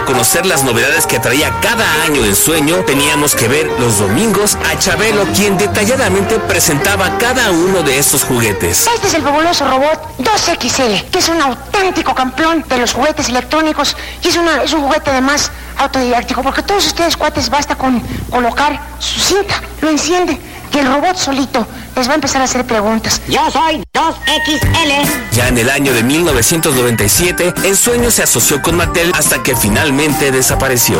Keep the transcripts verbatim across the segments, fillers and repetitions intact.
conocer las novedades que traía cada año en Sueño, teníamos que ver los domingos a Chabelo, quien detalladamente presentaba cada uno de estos juguetes. Este es el fabuloso robot dos equis ele, que es un auténtico campeón de los juguetes electrónicos y es, una, es un juguete además autodidáctico, porque todos ustedes, cuates, basta con colocar su cinta, lo enciende y el robot solito les va a empezar a hacer preguntas. Yo soy dos equis ele. Ya en el año de mil novecientos noventa y siete, En Sueño se asoció con Mattel hasta que finalmente desapareció.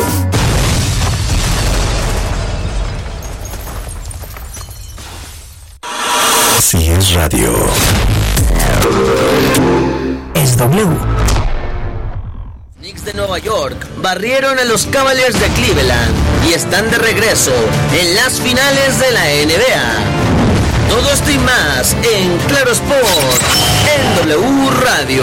Si es radio, es W. Knicks de Nueva York barrieron a los Cavaliers de Cleveland y están de regreso en las finales de la N B A. Todo esto y más en Claro Sport, en W Radio.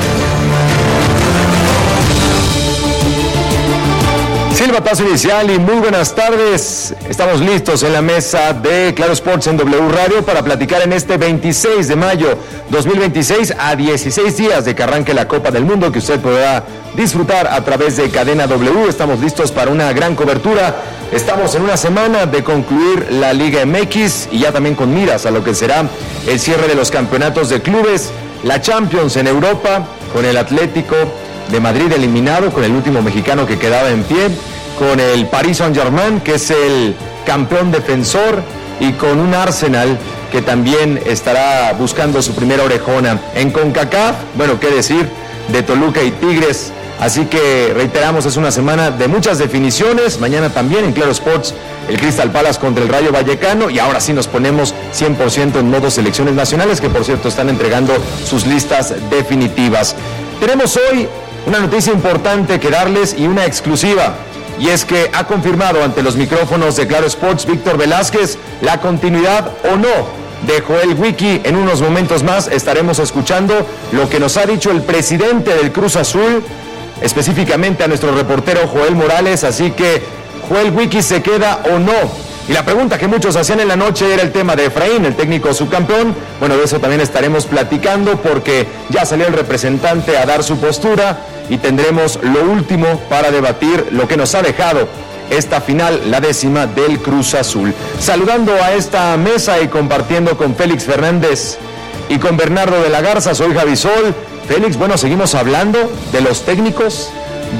Silbatazo inicial y muy buenas tardes. Estamos listos en la mesa de Claro Sports en W Radio para platicar en este veintiséis de mayo dos mil veintiséis, a dieciséis días de que arranque la Copa del Mundo, que usted podrá disfrutar a través de Cadena W. Estamos listos para una gran cobertura. Estamos en una semana de concluir la Liga M X y ya también con miras a lo que será el cierre de los campeonatos de clubes, la Champions en Europa, con el Atlético de Madrid eliminado, con el último mexicano que quedaba en pie, con el Paris Saint-Germain, que es el campeón defensor, y con un Arsenal que también estará buscando su primera orejona. En CONCACAF, bueno, qué decir de Toluca y Tigres. Así que reiteramos, es una semana de muchas definiciones. Mañana también en Claro Sports, el Crystal Palace contra el Rayo Vallecano, y ahora sí nos ponemos cien por ciento en modo selecciones nacionales, que por cierto están entregando sus listas definitivas. Tenemos hoy una noticia importante que darles y una exclusiva, y es que ha confirmado ante los micrófonos de Claro Sports Víctor Velázquez la continuidad o no de Joel Wiki. En unos momentos más estaremos escuchando lo que nos ha dicho el presidente del Cruz Azul, específicamente a nuestro reportero Joel Morales. Así que, ¿Joel Wiki se queda o no? Y la pregunta que muchos hacían en la noche era el tema de Efraín, el técnico subcampeón. Bueno, de eso también estaremos platicando, porque ya salió el representante a dar su postura y tendremos lo último para debatir lo que nos ha dejado esta final, la décima del Cruz Azul. Saludando a esta mesa y compartiendo con Félix Fernández y con Bernardo de la Garza, soy Javi Sol. Félix, bueno, seguimos hablando de los técnicos,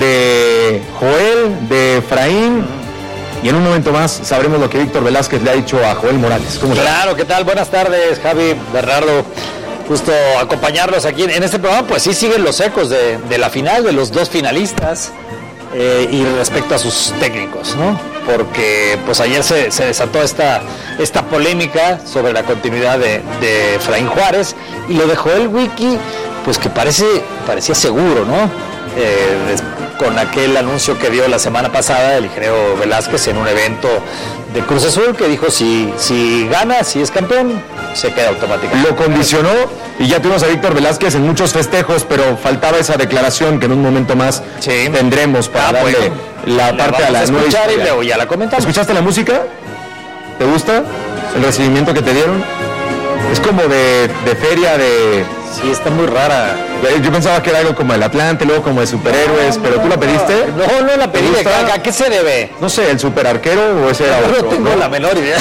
de Joel, de Efraín, y en un momento más sabremos lo que Víctor Velázquez le ha dicho a Joel Morales. ¿Cómo claro, ¿qué tal? Buenas tardes, Javi, Bernardo. Justo acompañarlos aquí en este programa, pues sí siguen los ecos de, de la final, de los dos finalistas, eh, y respecto a sus técnicos, ¿no? Porque pues ayer se, se desató esta, esta polémica sobre la continuidad de, de Efraín Juárez, y lo de Joel Wiki, pues que parece, parecía seguro, ¿no? Eh, con aquel anuncio que dio la semana pasada el ingeniero Velázquez en un evento de Cruz Azul, que dijo si, si gana, si es campeón, se queda automáticamente. Lo condicionó y ya tuvimos a Víctor Velázquez en muchos festejos, pero faltaba esa declaración que en un momento más sí. tendremos para ah, darle bueno, la parte a la nueva historia. Y luego ya la comentamos. ¿Escuchaste la música? ¿Te gusta el recibimiento que te dieron? Es como de, de feria de... Sí, está muy rara. Yo pensaba que era algo como el Atlante, luego como de superhéroes, no, pero ¿tú la pediste? No, no la pedí. ¿A qué se debe? No sé, ¿el superarquero o ese era otro? No tengo ¿no? la menor idea.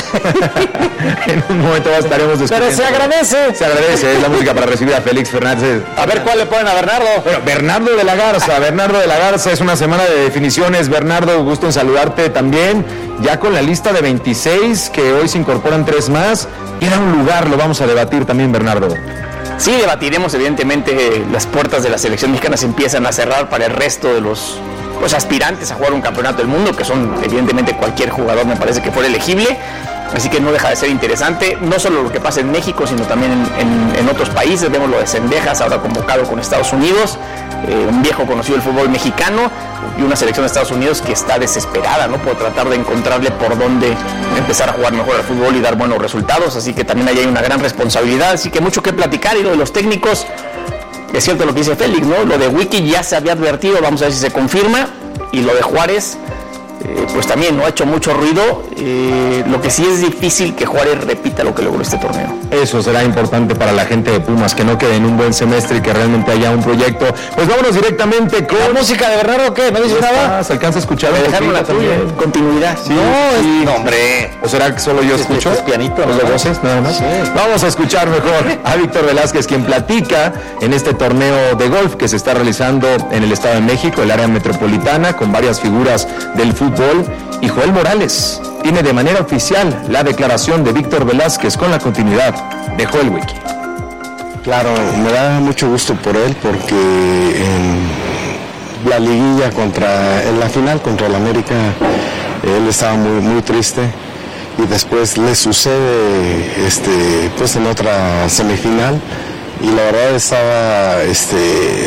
En un momento más estaremos descubriendo. Pero se agradece. Se agradece, es la música para recibir a Félix Fernández. A ver cuál le ponen a Bernardo. Bueno, Bernardo de la Garza, Bernardo de la Garza, es una semana de definiciones. Bernardo, gusto en saludarte también. Ya con la lista de veintiséis, que hoy se incorporan tres más. Queda un lugar, lo vamos a debatir también, Bernardo. Sí, debatiremos, evidentemente, las puertas de la selección mexicana se empiezan a cerrar para el resto de los pues, aspirantes a jugar un campeonato del mundo, que son evidentemente cualquier jugador, me parece que fuera elegible, así que no deja de ser interesante, no solo lo que pasa en México, sino también en, en, en otros países. Vemos lo de Cendejas, ahora convocado con Estados Unidos, eh, un viejo conocido del fútbol mexicano, y una selección de Estados Unidos que está desesperada, ¿no?, por tratar de encontrarle por dónde empezar a jugar mejor al fútbol y dar buenos resultados, así que también ahí hay una gran responsabilidad, así que mucho que platicar. Y lo de los técnicos, es cierto lo que dice Félix, ¿no? Lo de Wiki ya se había advertido, vamos a ver si se confirma, y lo de Juárez, eh, pues también no ha hecho mucho ruido. Eh, lo que sí es difícil que Juárez repita lo que logró este torneo. Eso será importante para la gente de Pumas, que no quede en un buen semestre y que realmente haya un proyecto. Pues vámonos directamente con... ¿La música de Bernardo qué? ¿No dice nada? ¿Se alcanza a escuchar? Me dejaron la tuya, continuidad. Sí, no, sí. Es... no, hombre. ¿O será que solo yo escucho? Es pianito, ¿Los de voces? Nada más. Sí. Vamos a escuchar mejor a Víctor Velázquez, quien platica en este torneo de golf que se está realizando en el Estado de México, el área metropolitana, con varias figuras del fútbol. Y Joel Morales tiene de manera oficial la declaración de Víctor Velázquez con la continuidad de Joel Wiki. Claro, me da mucho gusto por él porque en la liguilla contra, en la final contra el América, él estaba muy, muy triste y después le sucede este, pues en otra semifinal. Y la verdad estaba, este,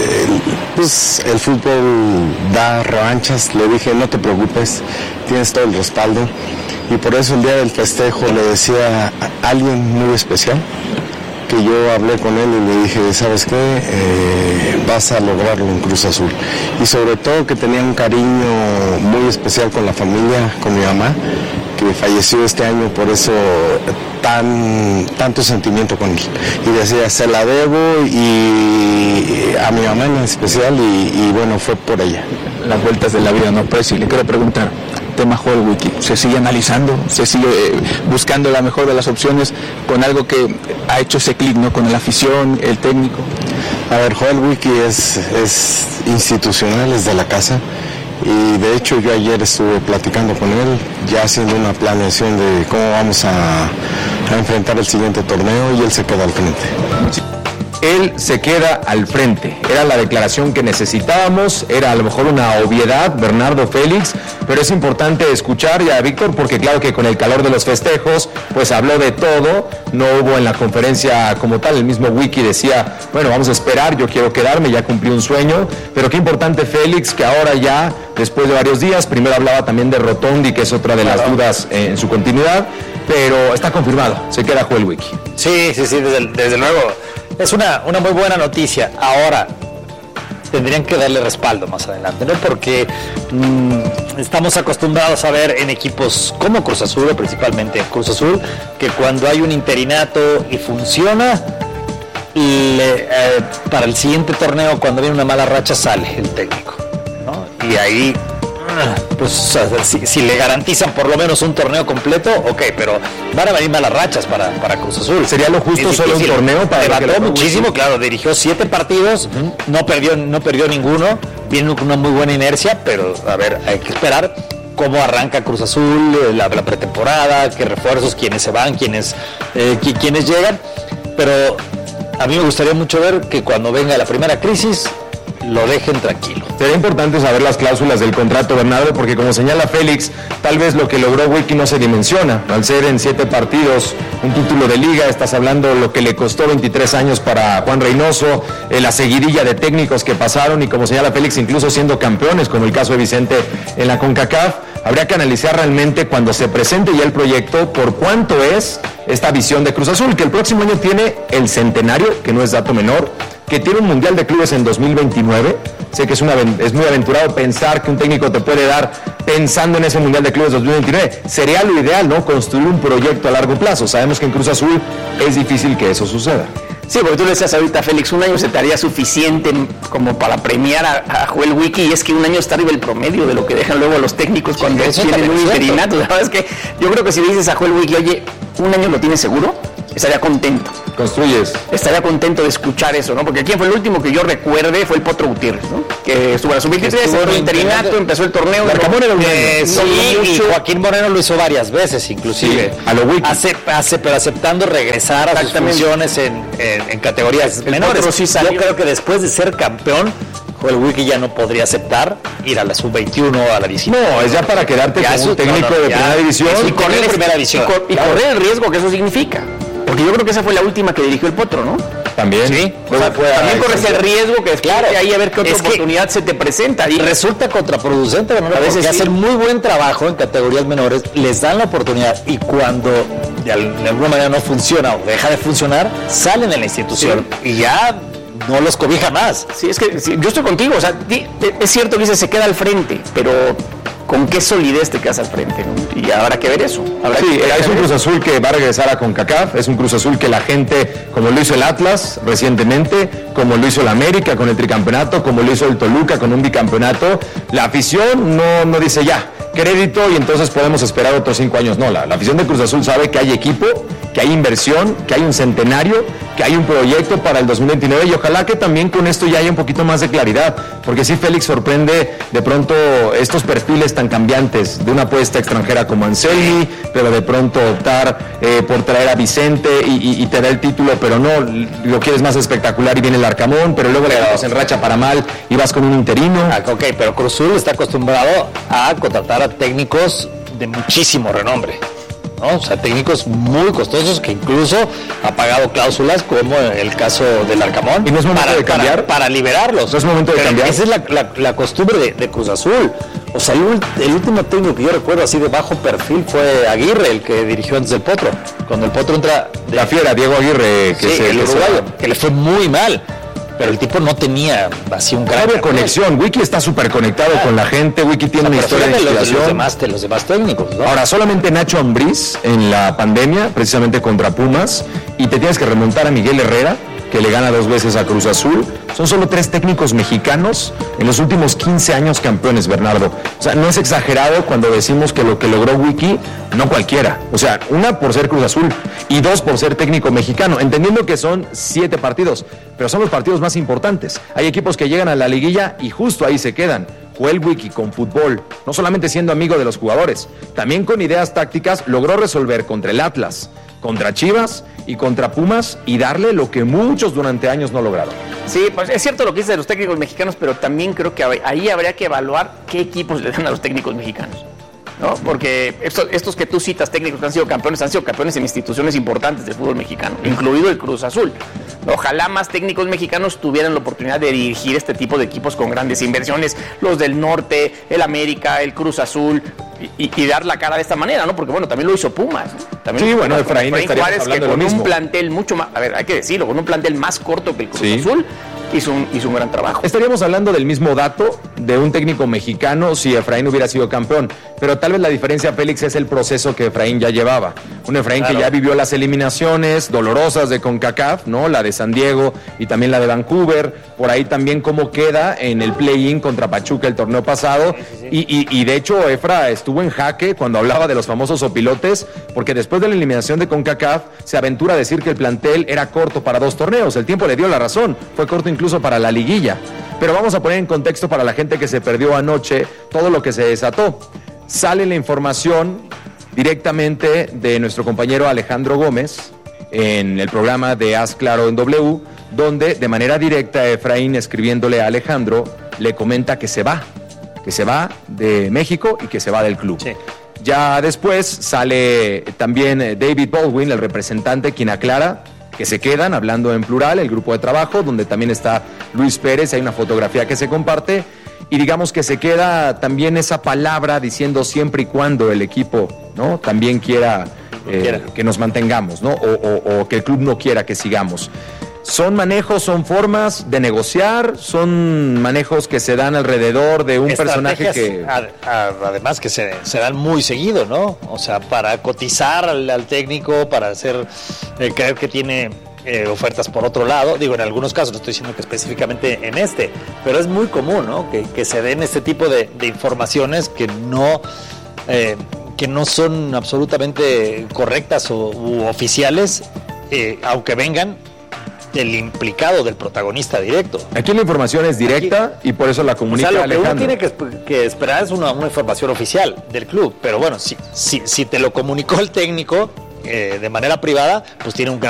pues el fútbol da revanchas. Le dije, no te preocupes, tienes todo el respaldo. Y por eso el día del festejo le decía a alguien muy especial, que yo hablé con él y le dije, ¿sabes qué? Eh, vas a lograrlo en Cruz Azul. Y sobre todo que tenía un cariño muy especial con la familia, con mi mamá, que falleció este año, por eso tan tanto sentimiento con él. Y decía, se la debo y a mi mamá en especial y, y bueno, fue por ella. Las vueltas de la vida, ¿no? Pues sí, le quiero preguntar, tema Joel Wiki, se sigue analizando, se sigue eh, buscando la mejor de las opciones con algo que ha hecho ese clic, ¿no? Con la afición, el técnico. A ver, Joel Wiki es, es institucional, es de la casa. Y de hecho yo ayer estuve platicando con él, ya haciendo una planeación de cómo vamos a, a enfrentar el siguiente torneo y él se queda al frente. Él se queda al frente. Era la declaración que necesitábamos, era a lo mejor una obviedad, Bernardo Félix, pero es importante escuchar ya a Víctor porque claro que con el calor de los festejos, pues habló de todo, no hubo en la conferencia como tal, el mismo Wiki decía, bueno, vamos a esperar, yo quiero quedarme, ya cumplí un sueño, pero qué importante Félix que ahora ya, después de varios días, primero hablaba también de Rotondi, que es otra de las dudas en su continuidad, pero está confirmado, se queda Joel Wiki. Sí, sí, sí, desde, desde luego. Es una, una muy buena noticia. Ahora, tendrían que darle respaldo más adelante, ¿no? Porque mmm, estamos acostumbrados a ver en equipos como Cruz Azul, o principalmente en Cruz Azul, que cuando hay un interinato y funciona, le, eh, para el siguiente torneo, cuando viene una mala racha, sale el técnico, ¿no? Y ahí... pues si, si le garantizan por lo menos un torneo completo, ok, pero van a venir malas rachas para, para Cruz Azul. ¿Sería lo justo solo un torneo? Para Debatió muchísimo, claro, dirigió siete partidos, uh-huh. no perdió no perdió ninguno, viene con una muy buena inercia, pero a ver, hay que esperar cómo arranca Cruz Azul, la, la pretemporada, qué refuerzos, quiénes se van, quiénes, eh, quiénes llegan, pero a mí me gustaría mucho ver que cuando venga la primera crisis, lo dejen tranquilo. Sería importante saber las cláusulas del contrato, Bernardo, porque como señala Félix, tal vez lo que logró Wiki no se dimensiona. Al ser en siete partidos un título de liga, estás hablando lo que le costó veintitrés años para Juan Reynoso, eh, la seguidilla de técnicos que pasaron y como señala Félix, incluso siendo campeones, como el caso de Vicente en la CONCACAF. Habría que analizar realmente cuando se presente ya el proyecto por cuánto es esta visión de Cruz Azul, que el próximo año tiene el centenario, que no es dato menor, que tiene un Mundial de Clubes en dos mil veintinueve. Sé que es, una, es muy aventurado pensar que un técnico te puede dar pensando en ese Mundial de Clubes dos mil veintinueve. Sería lo ideal, ¿no? Construir un proyecto a largo plazo. Sabemos que en Cruz Azul es difícil que eso suceda. Sí, porque tú le decías ahorita, Félix, un año se te haría suficiente como para premiar a, a Joel Wiki, y es que un año está arriba el promedio de lo que dejan luego los técnicos cuando sí, tienen un interinato. La verdad es que yo creo que si le dices a Joel Wiki, oye, un año lo tienes seguro, estaría contento. Construyes. Estaría contento de escuchar eso, ¿no? Porque quién fue el último que yo recuerde fue el Potro Gutiérrez, ¿no? Que estuvo a la sub veintitrés, fue interinato, empezó el torneo. Larcamón era un eh, sí, y Joaquín Moreno lo hizo varias veces, inclusive. Sí, a lo Wiki. Hace, hace, pero aceptando regresar a sus funciones en, en, en categorías el menores. Sí, yo creo que después de ser campeón, Joel Wiki ya no podría aceptar ir a la sub veintiuno, a la diecinueve. No, es ya para quedarte ya como un técnico no, no, de ya, primera división. Y correr, primera división. Y, cor, y claro. correr el riesgo que eso significa. Porque yo creo que esa fue la última que dirigió el Potro, ¿no? También. Sí. O sea, puede, también corres el riesgo que es claro, que ahí a ver qué otra oportunidad se te presenta. Y resulta contraproducente, ¿no? A veces sí. Hacen muy buen trabajo en categorías menores, les dan la oportunidad y cuando de alguna manera no funciona o deja de funcionar, salen de la institución sí. y ya no los cobija más. Sí, es que sí, yo estoy contigo. O sea, es cierto que dice se queda al frente, pero con qué solidez te quedas al frente, ¿no? Y habrá que ver eso. Habrá sí, que es un Cruz Azul que va a regresar a CONCACAF, es un Cruz Azul que la gente, como lo hizo el Atlas recientemente, como lo hizo el América con el tricampeonato, como lo hizo el Toluca con un bicampeonato, la afición no, no dice ya, crédito y entonces podemos esperar otros cinco años. No, la, la afición de Cruz Azul sabe que hay equipo, que hay inversión, que hay un centenario, que hay un proyecto para el dos mil veintinueve y ojalá que también con esto ya haya un poquito más de claridad, porque sí, Félix, sorprende de pronto estos perfiles tan cambiantes de una apuesta extranjera como Anselmi, pero de pronto optar eh, por traer a Vicente y, y, y te da el título, pero no, lo quieres más espectacular y viene el Arcamón, pero luego le das en racha para mal y vas con un interino. Ah, ok, pero Cruz Azul está acostumbrado a contratar a técnicos de muchísimo renombre, ¿no? O sea, técnicos muy costosos que incluso ha pagado cláusulas como el caso del Arcamón. ¿Y no es momento para, de cambiar? Para, para liberarlos. ¿No es momento de Pero cambiar? Esa es la, la, la costumbre de, de Cruz Azul. O sea, el, el último técnico que yo recuerdo así de bajo perfil fue Aguirre, el que dirigió antes del Potro. Cuando el Potro entra... De, la fiera, Diego Aguirre, que sí, se, el que uruguayo, se... que le fue muy mal. Pero el tipo no tenía así un gran... No había conexión, Wiki está súper conectado ah, con la gente, Wiki tiene o sea, una historia de inspiración. Los, los, demás, de los demás técnicos, ¿no? Ahora, solamente Nacho Ambriz en la pandemia, precisamente contra Pumas, y te tienes que remontar a Miguel Herrera, que le gana dos veces a Cruz Azul. Son solo tres técnicos mexicanos en los últimos quince años campeones, Bernardo. O sea, no es exagerado cuando decimos que lo que logró Wiki, no cualquiera. O sea, una por ser Cruz Azul y dos por ser técnico mexicano, entendiendo que son siete partidos, pero son los partidos más importantes. Hay equipos que llegan a la liguilla y justo ahí se quedan. Fue el Wiki con fútbol, no solamente siendo amigo de los jugadores, también con ideas tácticas logró resolver contra el Atlas, contra Chivas y contra Pumas y darle lo que muchos durante años no lograron. Sí, pues es cierto lo que dice de los técnicos mexicanos, pero también creo que ahí habría que evaluar qué equipos le dan a los técnicos mexicanos, ¿no? Porque estos, estos que tú citas, técnicos que han sido campeones, han sido campeones en instituciones importantes del fútbol mexicano, incluido el Cruz Azul. Ojalá más técnicos mexicanos tuvieran la oportunidad de dirigir este tipo de equipos con grandes inversiones, los del norte, el América, el Cruz Azul, y, y dar la cara de esta manera, ¿no? Porque bueno, también lo hizo Pumas, ¿no? También sí, bueno, Efraín, Efraín Juárez, que con un mismo. plantel mucho más, a ver, hay que decirlo, con un plantel más corto que el Cruz sí. Azul, hizo un, hizo un gran trabajo. Estaríamos hablando del mismo dato de un técnico mexicano si Efraín hubiera sido campeón, pero tal vez la diferencia, Félix, es el proceso que Efraín ya llevaba. Un Efraín claro. que ya vivió las eliminaciones dolorosas de CONCACAF, ¿no? La de San Diego y también la de Vancouver, por ahí también cómo queda en el play-in contra Pachuca el torneo pasado, sí, sí, sí. Y, y, y de hecho Efra estuvo en jaque cuando hablaba de los famosos opilotes, porque después de la eliminación de CONCACAF se aventura a decir que el plantel era corto para dos torneos, el tiempo le dio la razón, fue corto incluso para la liguilla. Pero vamos a poner en contexto para la gente que se perdió anoche todo lo que se desató. Sale la información directamente de nuestro compañero Alejandro Gómez en el programa de Haz Claro en W, donde de manera directa Efraín, escribiéndole a Alejandro, le comenta que se va, que se va de México y que se va del club. Sí. Ya después sale también David Baldwin, el representante, quien aclara que se quedan, hablando en plural, el grupo de trabajo, donde también está Luis Pérez, hay una fotografía que se comparte, y digamos que se queda también esa palabra diciendo siempre y cuando el equipo, ¿no? También quiera, eh, quiera. que nos mantengamos, ¿no? O, o, o que el club no quiera que sigamos. Son manejos, son formas de negociar, son manejos que se dan alrededor de un personaje que... A, a, además que se, se dan muy seguido, ¿no? O sea, para cotizar al, al técnico, para hacer eh, creer que tiene eh, ofertas por otro lado. Digo, en algunos casos, no estoy diciendo que específicamente en este, pero es muy común, ¿no? Que, que se den este tipo de, de informaciones que no... Eh, que no son absolutamente correctas o u oficiales, eh, aunque vengan del implicado, del protagonista directo. Aquí la información es directa Aquí, y por eso la comunica, o sea, lo Alejandro. Que uno tiene que, que esperar es una, una información oficial del club, pero bueno, si, si, si te lo comunicó el técnico eh, de manera privada, pues tiene un gran